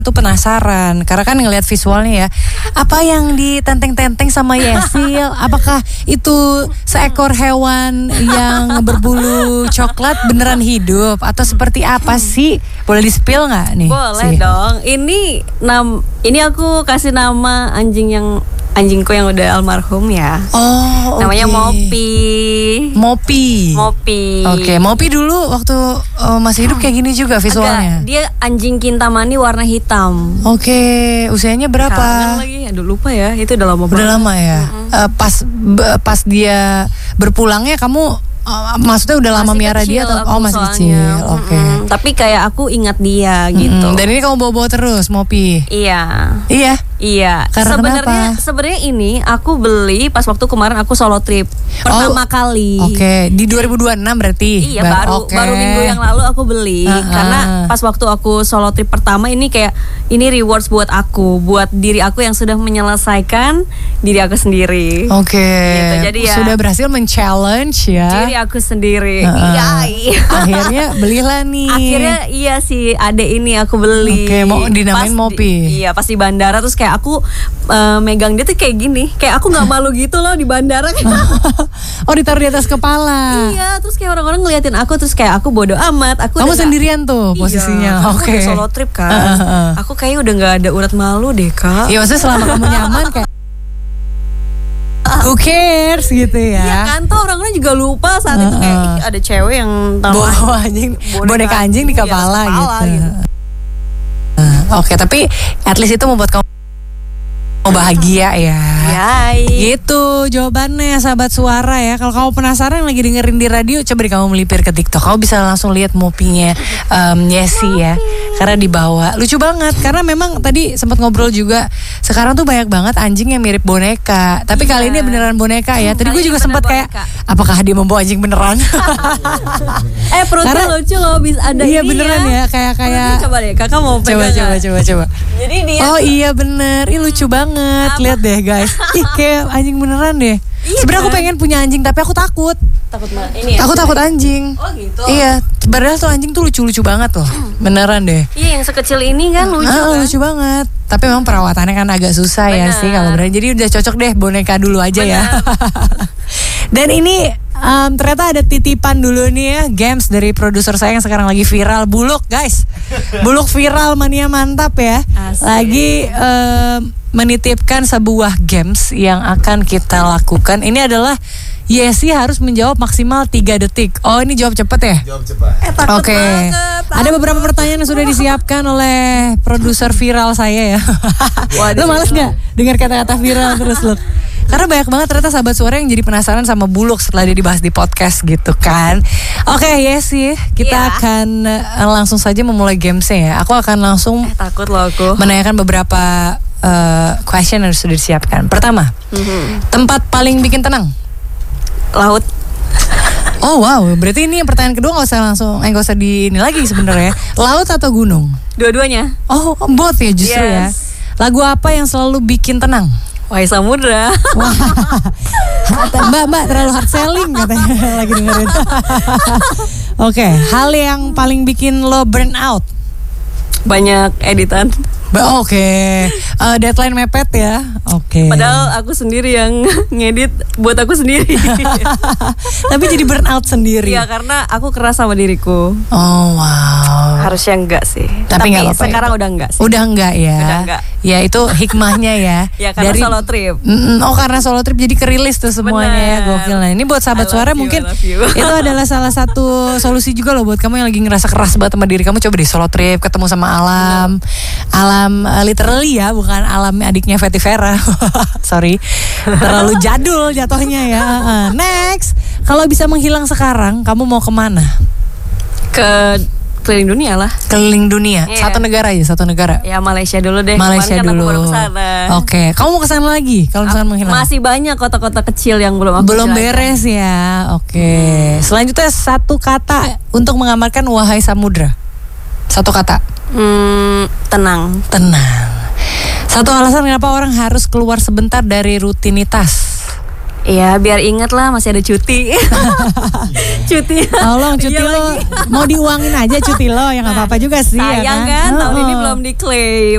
tuh penasaran karena kan ngelihat visualnya ya. Apa yang ditenteng-tenteng sama Yesil? Apakah itu seekor hewan yang berbulu coklat beneran hidup atau seperti apa sih? Boleh di-spill nggak nih? Boleh dong. Ini aku kasih nama anjingku yang udah almarhum ya. Oh, namanya Mopi. Oke, Mopi dulu waktu masih hidup kayak gini juga visualnya. Dia anjing Kintamani warna hitam. Oke, usianya berapa? Kangen lagi, aduh lupa ya. Itu udah lama banget. Udah lama ya. Pas dia berpulangnya kamu maksudnya udah lama miara dia atau masih kecil? Oke. Tapi kayak aku ingat dia gitu. Dan ini kamu bawa-bawa terus Mopi? Iya. Sebenarnya ini aku beli pas waktu kemarin aku solo trip pertama kali. Oke, di 2026 berarti. Iya, baru minggu yang lalu aku beli karena pas waktu aku solo trip pertama ini kayak ini rewards buat diri aku yang sudah menyelesaikan diri aku sendiri. Oke. Gitu, jadi ya sudah berhasil men-challenge ya diri aku sendiri. Akhirnya belilah nih. Akhirnya iya sih adek ini aku beli. Oke, mau dinamain Mopi. Iya, pas di bandara terus kayak aku megang dia tuh kayak gini. Kayak aku gak malu gitu loh di bandara. Oh, ditaruh di atas kepala. Iya, terus kayak orang-orang ngeliatin aku terus kayak aku bodo amat. Kamu sendirian tuh posisinya. Iya, Oke. Solo trip kan. Aku kayaknya udah gak ada urat malu deh, Kak. Iya, maksudnya selama kamu nyaman kayak who cares gitu ya. Iya kan, tuh orang-orang juga lupa saat itu kayak ada cewek yang bawa boneka anjing di kepala gitu. Oke, tapi at least itu membuat kamu bahagia ya. Gitu jawabannya sahabat suara ya. Kalau kamu penasaran lagi dengerin di radio, coba deh kamu melipir ke TikTok. Kamu bisa langsung lihat Mopinya Yesi ya. Karena dibawa lucu banget. Karena memang tadi sempat ngobrol juga. Sekarang tuh banyak banget anjing yang mirip boneka. Tapi kali ini beneran boneka ya. Tadi gue juga sempat kayak, apakah dia membawa anjing beneran? Perutnya lucu loh, bisa ada iya beneran ya. Kayak coba deh kakak mau pegang. Coba. Jadi dia iya bener. Ih lucu banget. Lihat deh guys. Ih kayak anjing beneran deh. Sebenarnya aku pengen punya anjing tapi aku takut. Ini ya? Aku takut anjing. Oh gitu. Iya, padahal tuh anjing tuh lucu-lucu banget loh. Beneran deh. Iya, yang sekecil ini kan lucu kan. Lucu banget. Tapi memang perawatannya kan agak susah ya sih kalau berani. Jadi udah cocok deh boneka dulu aja ya. Dan ini ternyata ada titipan dulu nih ya, games dari produser saya yang sekarang lagi viral, Buluk guys. Buluk viral mania mantap ya. Asik. Lagi menitipkan sebuah games yang akan kita lakukan. Ini adalah Yesi harus menjawab maksimal 3 detik. Oh, ini jawab cepat ya? Jawab cepat. Oke. Ada beberapa pertanyaan yang sudah disiapkan oleh produser viral saya ya. Lo males gak dengar kata-kata viral terus lo? Karena banyak banget ternyata sahabat suara yang jadi penasaran sama Buluk setelah dia dibahas di podcast gitu kan. Oke, Yesi, kita akan langsung saja memulai gamesnya ya. Aku akan langsung takut loh aku menanyakan beberapa question yang sudah disiapkan. Pertama, tempat paling bikin tenang? Laut. Oh wow, berarti ini pertanyaan kedua nggak usah di ini lagi sebenarnya. Laut atau gunung? Dua-duanya. Oh, both ya justru ya. Lagu apa yang selalu bikin tenang? Wahai Samudra. Wah, Mbak terlalu hard selling katanya lagi dengerin. Oke, hal yang paling bikin lo burn out? Banyak editan. Oke, deadline mepet ya. Oke. Padahal aku sendiri yang ngedit buat aku sendiri. Tapi jadi burn out sendiri. Iya, karena aku keras sama diriku. Oh wow. Harusnya enggak sih. Tapi enggak apa-apa. Sekarang udah enggak sih. Udah enggak ya. Udah enggak. Ya itu hikmahnya ya. Ya karena solo trip. Oh karena solo trip jadi kerilis tuh semuanya ya. Gokil. Nah ini buat sahabat suara mungkin itu adalah salah satu solusi juga loh buat kamu yang lagi ngerasa keras banget sama diri kamu. Coba deh solo trip, ketemu sama alam. Alam literally ya, bukan alam adiknya Fetty Vera. Sorry, terlalu jadul jatuhnya ya. Next, kalau bisa menghilang sekarang, kamu mau kemana? Ke keliling dunia lah. Keliling dunia, satu negara aja, satu negara. Ya Malaysia dulu deh. Malaysia dulu. Aku baru kesana. Oke, kamu mau kesana lagi? Kalau misalkan menghilang? Masih banyak kota-kota kecil yang belum aku beres ya. Oke. Selanjutnya satu kata untuk menggambarkan wahai samudra. Satu kata. Tenang. Satu alasan kenapa orang harus keluar sebentar dari rutinitas. Iya, biar inget lah masih ada cuti. Cuti. Tolong cuti Iya lo lagi. mau diuangin aja cuti lo, yang nggak apa-apa juga sih. Sayang ya kan? Tahun ini belum diklaim.